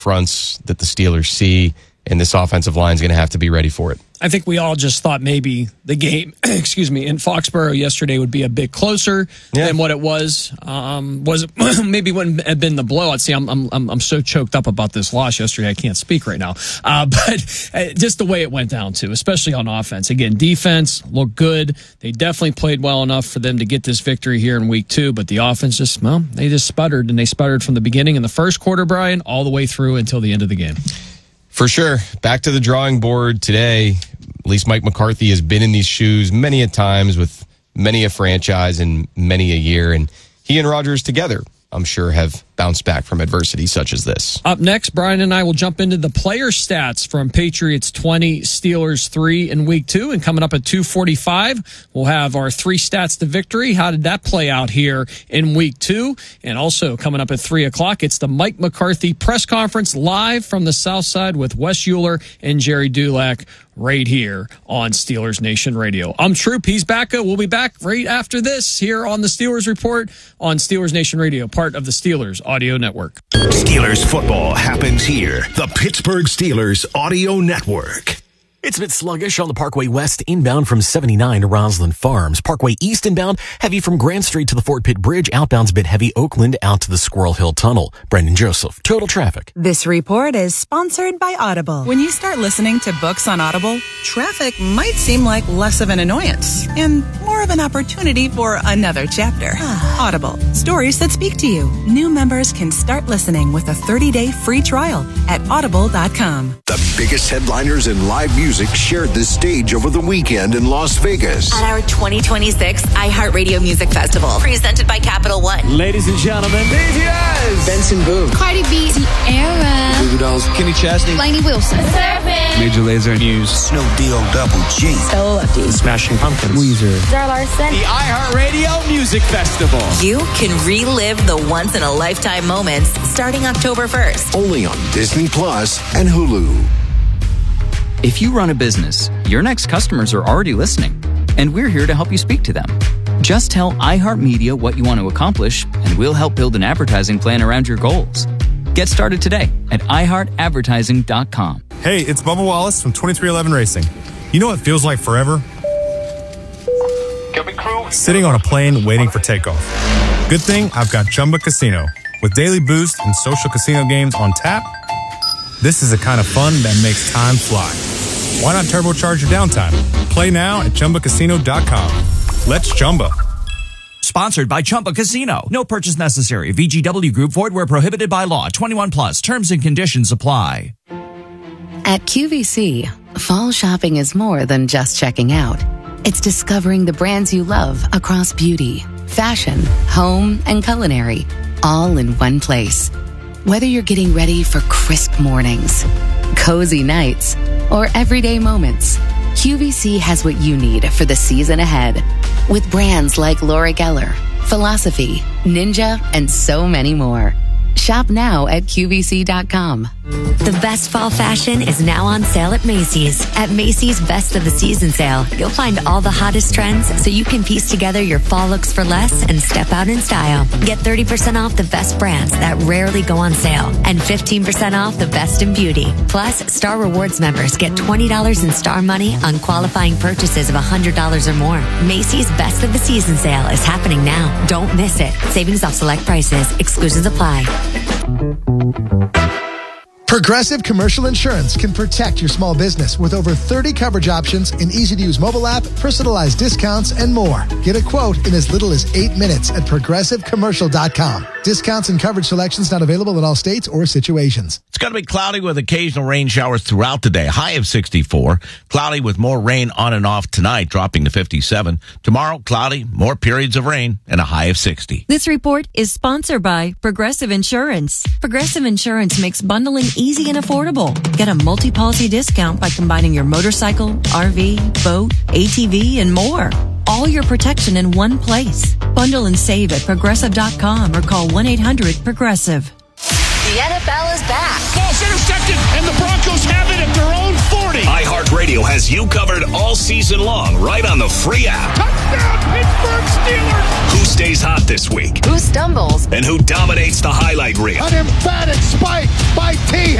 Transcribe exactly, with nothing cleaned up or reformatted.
fronts that the Steelers see, and this offensive line is going to have to be ready for it. I think we all just thought maybe the game, excuse me, in Foxborough yesterday would be a bit closer yeah. than what it was. Um, was it, maybe wouldn't have been the blowout. See, I'm I'm I'm so choked up about this loss yesterday, I can't speak right now. Uh, but uh, just the way it went down to, especially on offense. Again, defense looked good. They definitely played well enough for them to get this victory here in week two. But the offense just, well, they just sputtered, and they sputtered from the beginning in the first quarter, Brian, all the way through until the end of the game. For sure. Back to the drawing board today. At least Mike McCarthy has been in these shoes many a times with many a franchise and many a year. And he and Rodgers together, I'm sure, have bounced back from adversity such as this. Up next, Brian and I will jump into the player stats from Patriots twenty, Steelers three in week two. And coming up at two forty-five, we'll have our three stats to victory. How did that play out here in week two? And also coming up at three o'clock, it's the Mike McCarthy press conference live from the South Side with Wes Euler and Jerry Dulac right here on Steelers Nation Radio. I'm Troop. He's Backa. We'll be back right after this here on the Steelers Report on Steelers Nation Radio, part of the Steelers Audio Network. Steelers football happens here. The Pittsburgh Steelers Audio Network. It's a bit sluggish on the Parkway West inbound from seventy-nine to Roslyn Farms. Parkway East inbound, heavy from Grand Street to the Fort Pitt Bridge. Outbound's a bit heavy Oakland out to the Squirrel Hill Tunnel. Brendan Joseph, Total Traffic. This report is sponsored by Audible. When you start listening to books on Audible, traffic might seem like less of an annoyance and more of an opportunity for another chapter. Audible, stories that speak to you. New members can start listening with a thirty-day free trial at audible dot com. The biggest headliners in live music shared the stage over the weekend in Las Vegas. At our twenty twenty-six iHeartRadio Music Festival, presented by Capital One. Ladies and gentlemen, B T S, Benson Boone, Cardi B, Tierra, Goo Goo Dolls, Kenny Chesney, Lainey Wilson, Surfing, Major Lazer, News, Snoop D O Double G, Stella Lucky, Smashing Pumpkins, Weezer, Zara Larson. The iHeartRadio Music Festival. You can relive the once-in-a-lifetime moments starting October first. Only on Disney Plus and Hulu. If you run a business, your next customers are already listening, and we're here to help you speak to them. Just tell iHeartMedia what you want to accomplish, and we'll help build an advertising plan around your goals. Get started today at i heart advertising dot com. Hey, it's Bubba Wallace from twenty-three eleven Racing. You know what feels like forever? Sitting on a plane waiting for takeoff. Good thing I've got Chumba Casino. With daily boost and social casino games on tap, this is the kind of fun that makes time fly. Why not turbocharge your downtime? Play now at chumba casino dot com. Let's Chumba. Sponsored by Chumba Casino. No purchase necessary. V G W Group. Void where prohibited by law. twenty-one plus. Terms and conditions apply. At Q V C, fall shopping is more than just checking out. It's discovering the brands you love across beauty, fashion, home, and culinary, all in one place. Whether you're getting ready for crisp mornings, cozy nights, or everyday moments, Q V C has what you need for the season ahead. With brands like Laura Geller, Philosophy, Ninja, and so many more. Shop now at Q V C dot com. The best fall fashion is now on sale at Macy's. At Macy's Best of the Season sale, you'll find all the hottest trends so you can piece together your fall looks for less and step out in style. Get thirty percent off the best brands that rarely go on sale and fifteen percent off the best in beauty. Plus, Star Rewards members get twenty dollars in Star Money on qualifying purchases of one hundred dollars or more. Macy's Best of the Season sale is happening now. Don't miss it. Savings off select prices. Exclusions apply. Progressive Commercial Insurance can protect your small business with over thirty coverage options, an easy-to-use mobile app, personalized discounts, and more. Get a quote in as little as eight minutes at progressive commercial dot com. Discounts and coverage selections not available in all states or situations. It's going to be cloudy with occasional rain showers throughout the day. High of sixty-four. Cloudy with more rain on and off tonight, dropping to fifty-seven. Tomorrow, cloudy, more periods of rain, and a high of sixty. This report is sponsored by Progressive Insurance. Progressive Insurance makes bundling easy and affordable. Get a multi-policy discount by combining your motorcycle, R V, boat, A T V, and more. All your protection in one place. Bundle and save at progressive dot com or call one eight hundred progressive. The N F L is back. Ball's intercepted, and the Broncos have it at their own forty. iHeartRadio has you covered all season long, right on the free app. Touchdown, Pittsburgh Steelers! Who's stays hot this week? Who stumbles? And who dominates the highlight reel? An emphatic spike by T.